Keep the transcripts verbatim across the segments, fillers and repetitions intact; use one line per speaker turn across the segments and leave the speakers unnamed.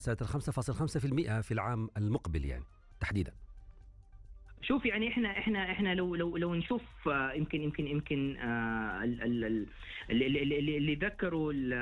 سنة خمسة فاصلة خمسة بالمئة في العام المقبل يعني تحديدا.
شوف يعني احنا احنا احنا لو لو لو نشوف آه يمكن يمكن يمكن آه ال- ال- ال- اللي, اللي, اللي ذكروا ال-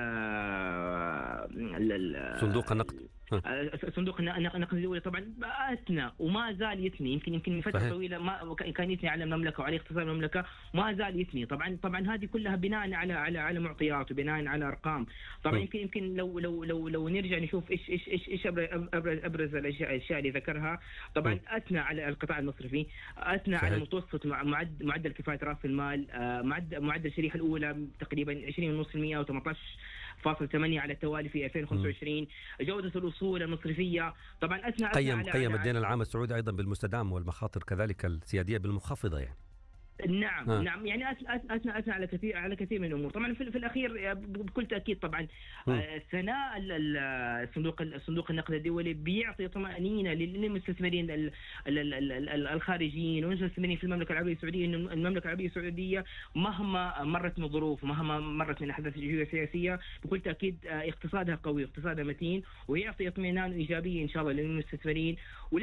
ال- ال-
صندوق النقد ها.
آه، صندوق الن- النقد الدولي طبعا اثنى وما زال يثني، يمكن يمكن من فتره
صحيح.
طويله ما كان يثني على المملكه وعلى اقتصاد المملكه، ما زال يثني. طبعا طبعا هذه كلها بناء على على على معطيات وبناء على ارقام. طبعا
م.
يمكن يمكن لو لو لو لو نرجع نشوف ايش ايش ايش ايش ابرز ابرز, أبرز الاشياء الاشياء اللي ذكرها. طبعا
م.
اثنى على القطاع المصرفي، اثنى
صحيح.
على متوسط مع- معد- معدل كفاءه راس المال، آه، معدل معدل الشريحه الاولى تقريبا عشرين فاصلة خمسة بالمئة او ثمانية عشر فاصلة ثمانية على التوالي في ألفين وخمسة وعشرين. جوده الاصول المصرفيه طبعا اثنى أثنى
قيم
على
قيم
على-
الدين العام السعودي أيضا بالمستدام والمخاطر كذلك السيادية بالمخفضة يعني.
نعم
ها.
نعم يعني أثنى أثنى أثنى على كثير على كثير من الأمور. طبعا في, في الأخير بكل تأكيد طبعا آه، ثناء ال- ال- صندوق ال- صندوق النقد الدولي بيعطي طمأنينة للمستثمرين ال- ال- ال- ال- ال- الخارجيين والمستثمرين في المملكة العربية السعودية، إنه المملكة العربية السعودية مهما مرت من ظروف ومهما مرت من أحداث جيوسياسية بكل تأكيد آه، اقتصادها قوي واقتصادها متين، ويعطي اطمئنان وإيجابية إن شاء الله للمستثمرين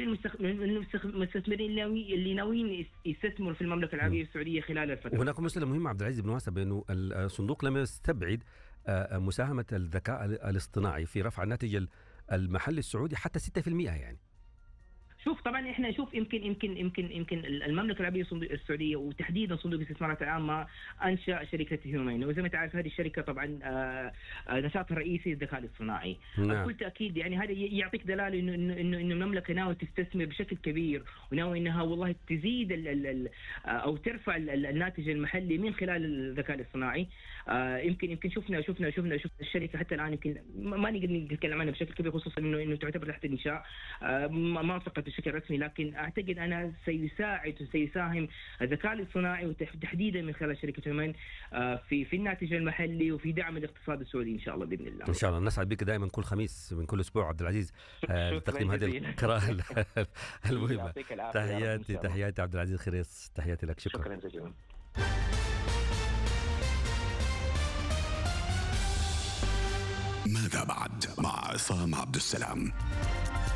وللمستثمرين اللي ناويين يستثمروا في المملكة العربية السعودية خلال الفترة.
وهناك مسألة مهمة عبد العزيز بالمناسبة، أنه الصندوق لم يستبعد آه، مساهمة الذكاء الاصطناعي في رفع الناتج المحلي السعودي حتى ستة بالمئة يعني.
شوف طبعا احنا شوف يمكن يمكن يمكن يمكن المملكه العربيه السعوديه وتحديدا صندوق الاستثمارات العامه انشا شركه هيومين، وزي ما تعرف هذه الشركه طبعا آه، آه، نشاطها الرئيسي الذكاء الاصطناعي.
نعم.
بكل تاكيد يعني هذا يعطيك دلاله انه انه انه إنه المملكه ناويه تستثمر بشكل كبير، وناويه انها والله تزيد ال ال ال او ترفع ال- ال- الناتج المحلي من خلال الذكاء الاصطناعي. آه، يمكن يمكن شفنا شفنا شفنا شفنا الشركه حتى الان يمكن ما نقدر نتكلم عنها بشكل كبير، خصوصا انه انه تعتبر تحت الانشاء، آه، ما ما فقط بشكل رسمي، لكن اعتقد انا سيساعد وسيساهم الذكاء الاصطناعي وتحديدا من خلال شركه هيومين آه، في في الناتج المحلي وفي دعم الاقتصاد السعودي ان شاء الله باذن الله.
إن شاء الله نسعد بك دائما كل خميس من كل أسبوع عبد العزيز آه،
شكراً
لتقديم هذه
جزيلاً.
القراءة المهمة.
يعطيك العافية يا رب إن
تحياتي
شاء الله.
تحياتي عبد العزيز خريص، تحياتي لك. شكرا.
شكرا جزيلا.
ماذا بعد مع عصام عبد السلام.